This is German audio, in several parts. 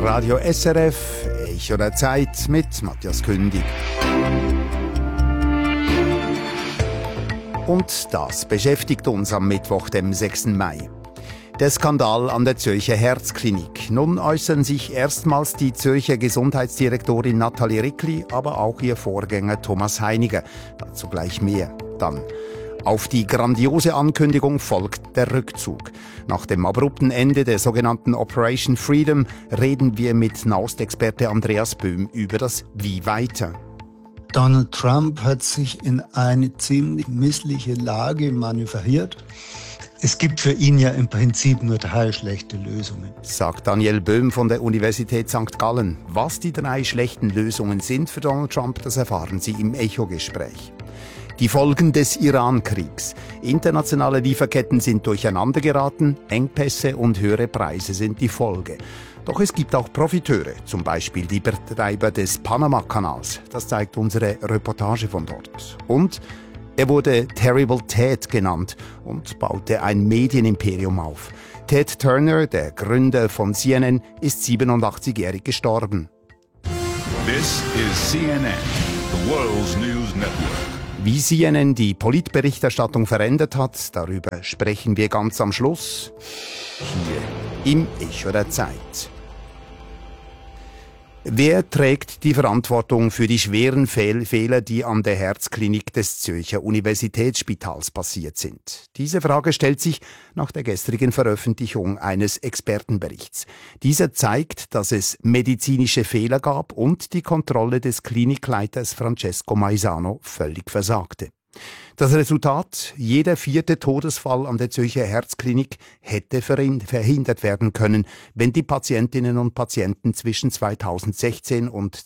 Radio SRF, Echo der Zeit mit Matthias Kündig. Und das beschäftigt uns am Mittwoch, dem 6. Mai. Der Skandal an der Zürcher Herzklinik. Nun äußern sich erstmals die Zürcher Gesundheitsdirektorin Nathalie Rickli, aber auch ihr Vorgänger Thomas Heiniger. Dazu gleich mehr. Dann: Auf die grandiose Ankündigung folgt der Rückzug. Nach dem abrupten Ende der sogenannten Operation Freedom reden wir mit Nahostexperte Andreas Böhm über das Wie weiter. Donald Trump hat sich in eine ziemlich missliche Lage manövriert. Es gibt für ihn ja im Prinzip nur 3 schlechte Lösungen. Sagt Daniel Böhm von der Universität St. Gallen. Was die 3 schlechten Lösungen sind für Donald Trump, das erfahren Sie im Echo-Gespräch. Die Folgen des Iran-Kriegs. Internationale Lieferketten sind durcheinander geraten, Engpässe und höhere Preise sind die Folge. Doch es gibt auch Profiteure, zum Beispiel die Betreiber des Panama-Kanals. Das zeigt unsere Reportage von dort. Und er wurde Terrible Ted genannt und baute ein Medienimperium auf. Ted Turner, der Gründer von CNN, ist 87-jährig gestorben. This is CNN, the world's news network. Wie CNN die Politberichterstattung verändert hat, darüber sprechen wir ganz am Schluss, hier im Echo der Zeit. Wer trägt die Verantwortung für die schweren Fehler, die an der Herzklinik des Zürcher Universitätsspitals passiert sind? Diese Frage stellt sich nach der gestrigen Veröffentlichung eines Expertenberichts. Dieser zeigt, dass es medizinische Fehler gab und die Kontrolle des Klinikleiters Francesco Maisano völlig versagte. Das Resultat: jeder 4. Todesfall an der Zürcher Herzklinik hätte verhindert werden können, wenn die Patientinnen und Patienten zwischen 2016 und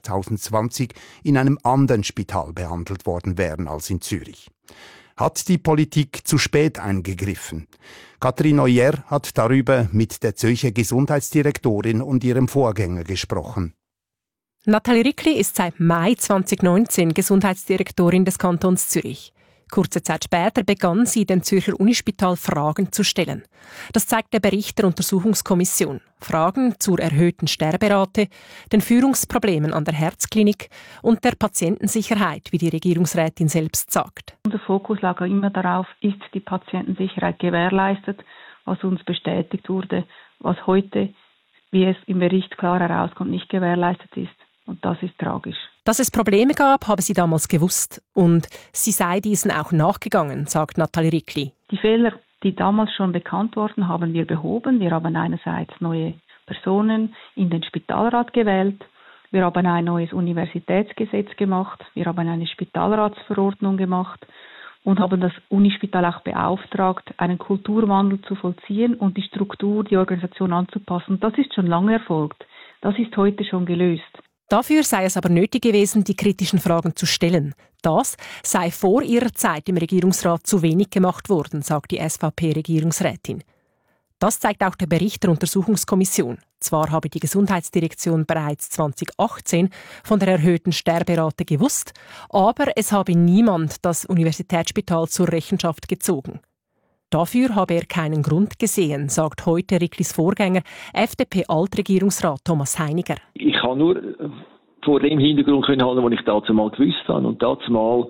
2020 in einem anderen Spital behandelt worden wären als in Zürich. Hat die Politik zu spät eingegriffen? Catherine Neuer hat darüber mit der Zürcher Gesundheitsdirektorin und ihrem Vorgänger gesprochen. Nathalie Rickli ist seit Mai 2019 Gesundheitsdirektorin des Kantons Zürich. Kurze Zeit später begann sie, dem Zürcher Unispital Fragen zu stellen. Das zeigt der Bericht der Untersuchungskommission. Fragen zur erhöhten Sterberate, den Führungsproblemen an der Herzklinik und der Patientensicherheit, wie die Regierungsrätin selbst sagt. Unser Fokus lag immer darauf, ist die Patientensicherheit gewährleistet, was uns bestätigt wurde, was heute, wie es im Bericht klar herauskommt, nicht gewährleistet ist. Und das ist tragisch. Dass es Probleme gab, habe sie damals gewusst. Und sie sei diesen auch nachgegangen, sagt Nathalie Rickli. Die Fehler, die damals schon bekannt wurden, haben wir behoben. Wir haben einerseits neue Personen in den Spitalrat gewählt. Wir haben ein neues Universitätsgesetz gemacht. Wir haben eine Spitalratsverordnung gemacht und haben das Unispital auch beauftragt, einen Kulturwandel zu vollziehen und die Struktur, die Organisation anzupassen. Das ist schon lange erfolgt. Das ist heute schon gelöst. Dafür sei es aber nötig gewesen, die kritischen Fragen zu stellen. Das sei vor ihrer Zeit im Regierungsrat zu wenig gemacht worden, sagt die SVP-Regierungsrätin. Das zeigt auch der Bericht der Untersuchungskommission. Zwar habe die Gesundheitsdirektion bereits 2018 von der erhöhten Sterberate gewusst, aber es habe niemand das Universitätsspital zur Rechenschaft gezogen. Dafür habe er keinen Grund gesehen, sagt heute Ricklis Vorgänger, FDP-Altregierungsrat Thomas Heiniger. Ich kann nur vor dem Hintergrund handeln, was ich dazu mal gewusst habe. Und dazu mal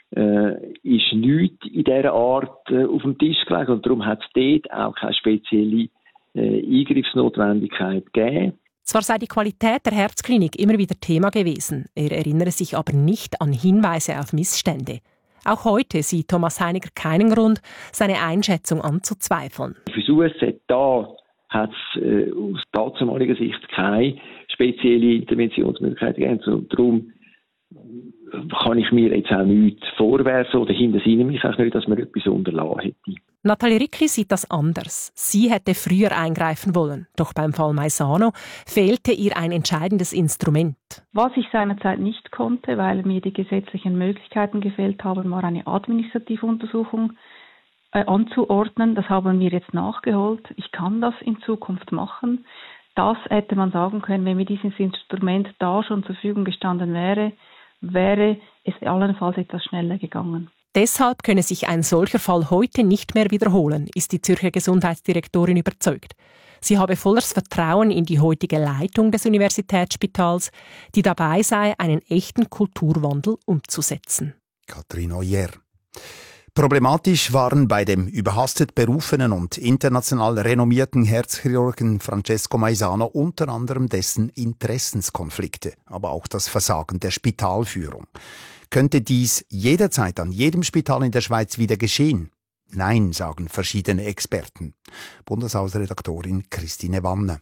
ist nichts in dieser Art auf dem Tisch gelegen. Und darum hat es dort auch keine spezielle Eingriffsnotwendigkeit gegeben. Zwar sei die Qualität der Herzklinik immer wieder Thema gewesen, er erinnere sich aber nicht an Hinweise auf Missstände. Auch heute sieht Thomas Heiniger keinen Grund, seine Einschätzung anzuzweifeln. Für das USZ da hat es aus damaliger Sicht keine spezielle Interventionsmöglichkeit gegeben. Und darum kann ich mir jetzt auch nichts vorwerfen oder hintersinne mich auch nicht, dass man etwas unterlassen hätte. Nathalie Rickli sieht das anders. Sie hätte früher eingreifen wollen. Doch beim Fall Maisano fehlte ihr ein entscheidendes Instrument. Was ich seinerzeit nicht konnte, weil mir die gesetzlichen Möglichkeiten gefehlt haben, war eine administrative Untersuchung anzuordnen. Das haben wir jetzt nachgeholt. Ich kann das in Zukunft machen. Das hätte man sagen können, wenn mir dieses Instrument da schon zur Verfügung gestanden wäre, wäre es allenfalls etwas schneller gegangen. Deshalb könne sich ein solcher Fall heute nicht mehr wiederholen, ist die Zürcher Gesundheitsdirektorin überzeugt. Sie habe volles Vertrauen in die heutige Leitung des Universitätsspitals, die dabei sei, einen echten Kulturwandel umzusetzen. Catherine Oyer. Problematisch waren bei dem überhastet berufenen und international renommierten Herzchirurgen Francesco Maisano unter anderem dessen Interessenskonflikte, aber auch das Versagen der Spitalführung. Könnte dies jederzeit an jedem Spital in der Schweiz wieder geschehen? Nein, sagen verschiedene Experten. Bundeshausredaktorin Christine Wanne.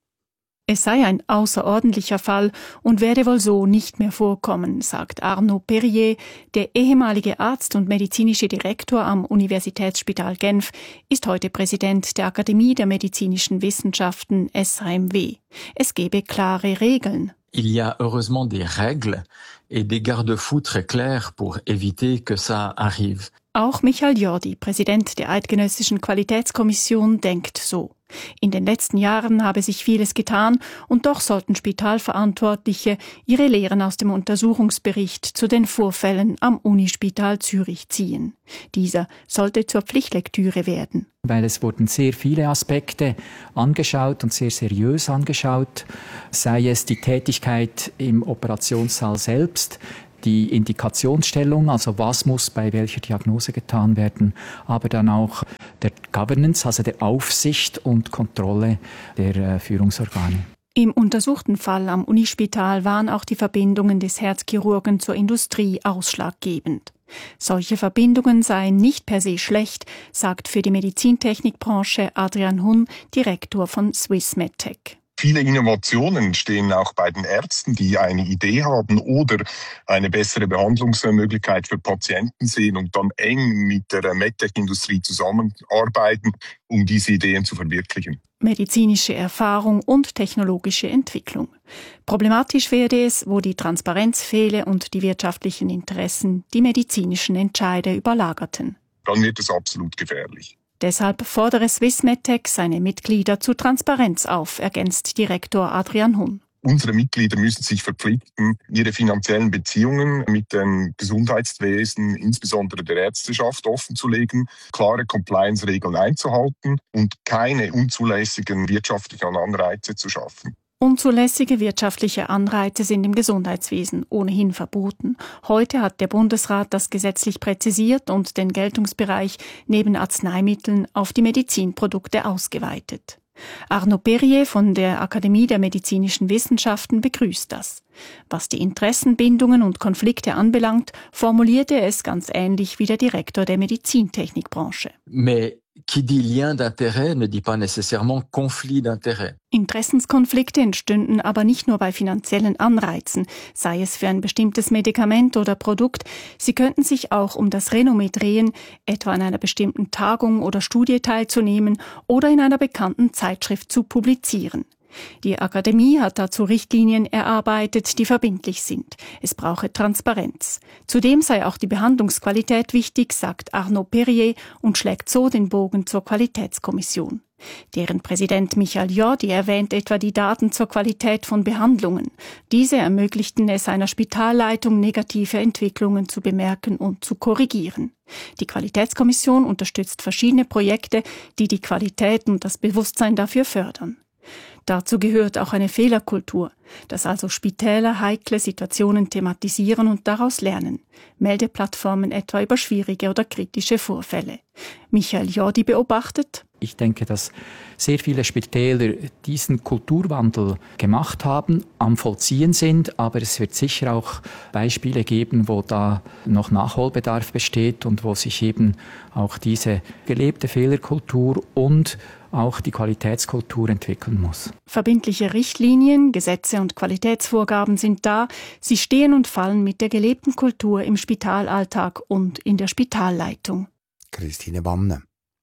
Es sei ein außerordentlicher Fall und werde wohl so nicht mehr vorkommen, sagt Arnaud Perrier, der ehemalige Arzt und medizinische Direktor am Universitätsspital Genf, ist heute Präsident der Akademie der medizinischen Wissenschaften SHMW. Es gebe klare Regeln. Il y a heureusement des règles et des garde-fous très clairs pour éviter que ça arrive. Auch Michael Jordi, Präsident der Eidgenössischen Qualitätskommission, denkt so. In den letzten Jahren habe sich vieles getan und doch sollten Spitalverantwortliche ihre Lehren aus dem Untersuchungsbericht zu den Vorfällen am Unispital Zürich ziehen. Dieser sollte zur Pflichtlektüre werden. Weil es wurden sehr viele Aspekte angeschaut und sehr seriös angeschaut, sei es die Tätigkeit im Operationssaal selbst, die Indikationsstellung, also was muss bei welcher Diagnose getan werden, aber dann auch der Governance, also der Aufsicht und Kontrolle der Führungsorgane. Im untersuchten Fall am Unispital waren auch die Verbindungen des Herzchirurgen zur Industrie ausschlaggebend. Solche Verbindungen seien nicht per se schlecht, sagt für die Medizintechnikbranche Adrian Hun, Direktor von Swiss MedTech. Viele Innovationen entstehen auch bei den Ärzten, die eine Idee haben oder eine bessere Behandlungsmöglichkeit für Patienten sehen und dann eng mit der MedTech-Industrie zusammenarbeiten, um diese Ideen zu verwirklichen. Medizinische Erfahrung und technologische Entwicklung. Problematisch werde es, wo die Transparenz fehle und die wirtschaftlichen Interessen die medizinischen Entscheide überlagerten. Dann wird es absolut gefährlich. Deshalb fordere Swiss MedTech seine Mitglieder zu Transparenz auf, ergänzt Direktor Adrian Hun. Unsere Mitglieder müssen sich verpflichten, ihre finanziellen Beziehungen mit dem Gesundheitswesen, insbesondere der Ärzteschaft, offenzulegen, klare Compliance-Regeln einzuhalten und keine unzulässigen wirtschaftlichen Anreize zu schaffen. Unzulässige wirtschaftliche Anreize sind im Gesundheitswesen ohnehin verboten. Heute hat der Bundesrat das gesetzlich präzisiert und den Geltungsbereich neben Arzneimitteln auf die Medizinprodukte ausgeweitet. Arnaud Perrier von der Akademie der medizinischen Wissenschaften begrüßt das. Was die Interessenbindungen und Konflikte anbelangt, formulierte er es ganz ähnlich wie der Direktor der Medizintechnikbranche. Mais qui dit lien d'intérêt ne dit pas nécessairement conflit d'intérêt. Interessenskonflikte entstünden aber nicht nur bei finanziellen Anreizen, sei es für ein bestimmtes Medikament oder Produkt, sie könnten sich auch um das Renommee drehen, etwa an einer bestimmten Tagung oder Studie teilzunehmen oder in einer bekannten Zeitschrift zu publizieren. Die Akademie hat dazu Richtlinien erarbeitet, die verbindlich sind. Es brauche Transparenz. Zudem sei auch die Behandlungsqualität wichtig, sagt Arnaud Perrier und schlägt so den Bogen zur Qualitätskommission. Deren Präsident Michael Jordi erwähnt etwa die Daten zur Qualität von Behandlungen. Diese ermöglichten es einer Spitalleitung, negative Entwicklungen zu bemerken und zu korrigieren. Die Qualitätskommission unterstützt verschiedene Projekte, die die Qualität und das Bewusstsein dafür fördern. Dazu gehört auch eine Fehlerkultur, dass also Spitäler heikle Situationen thematisieren und daraus lernen. Meldeplattformen etwa über schwierige oder kritische Vorfälle. Michael Jordi beobachtet: Ich denke, dass sehr viele Spitäler diesen Kulturwandel gemacht haben, am Vollziehen sind, aber es wird sicher auch Beispiele geben, wo da noch Nachholbedarf besteht und wo sich eben auch diese gelebte Fehlerkultur und auch die Qualitätskultur entwickeln muss. Verbindliche Richtlinien, Gesetze und Qualitätsvorgaben sind da. Sie stehen und fallen mit der gelebten Kultur im Spitalalltag und in der Spitalleitung. Christine Wanne.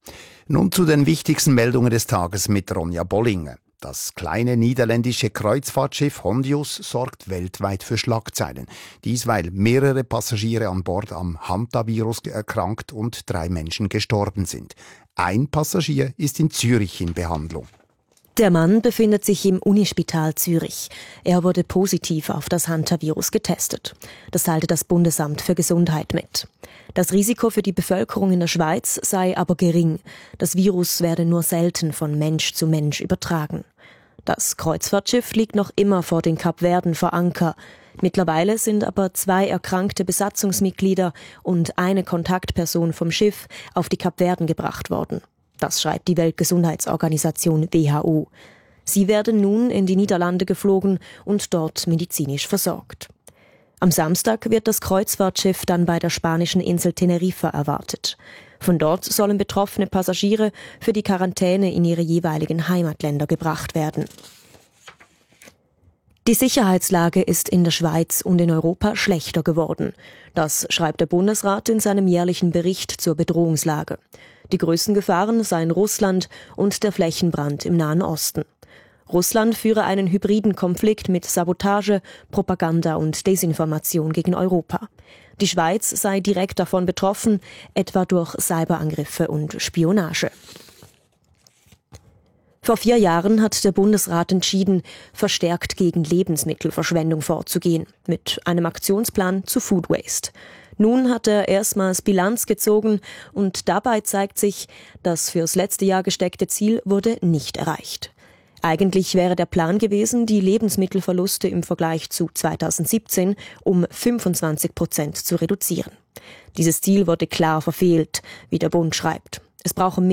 Nun zu den wichtigsten Meldungen des Tages mit Ronja Bollinger. Das kleine niederländische Kreuzfahrtschiff Hondius sorgt weltweit für Schlagzeilen. Dies, weil mehrere Passagiere an Bord am Hantavirus erkrankt und 3 Menschen gestorben sind. Ein Passagier ist in Zürich in Behandlung. Der Mann befindet sich im Unispital Zürich. Er wurde positiv auf das Hantavirus getestet. Das teilte das Bundesamt für Gesundheit mit. Das Risiko für die Bevölkerung in der Schweiz sei aber gering. Das Virus werde nur selten von Mensch zu Mensch übertragen. Das Kreuzfahrtschiff liegt noch immer vor den Kapverden vor Anker. Mittlerweile sind aber 2 erkrankte Besatzungsmitglieder und eine Kontaktperson vom Schiff auf die Kapverden gebracht worden. Das schreibt die Weltgesundheitsorganisation WHO. Sie werden nun in die Niederlande geflogen und dort medizinisch versorgt. Am Samstag wird das Kreuzfahrtschiff dann bei der spanischen Insel Teneriffa erwartet. Von dort sollen betroffene Passagiere für die Quarantäne in ihre jeweiligen Heimatländer gebracht werden. Die Sicherheitslage ist in der Schweiz und in Europa schlechter geworden. Das schreibt der Bundesrat in seinem jährlichen Bericht zur Bedrohungslage. Die größten Gefahren seien Russland und der Flächenbrand im Nahen Osten. Russland führe einen hybriden Konflikt mit Sabotage, Propaganda und Desinformation gegen Europa. Die Schweiz sei direkt davon betroffen, etwa durch Cyberangriffe und Spionage. Vor 4 Jahren hat der Bundesrat entschieden, verstärkt gegen Lebensmittelverschwendung vorzugehen, mit einem Aktionsplan zu Food Waste. Nun hat er erstmals Bilanz gezogen und dabei zeigt sich, das fürs letzte Jahr gesteckte Ziel wurde nicht erreicht. Eigentlich wäre der Plan gewesen, die Lebensmittelverluste im Vergleich zu 2017 um 25% zu reduzieren. Dieses Ziel wurde klar verfehlt, wie der Bund schreibt. Es brauche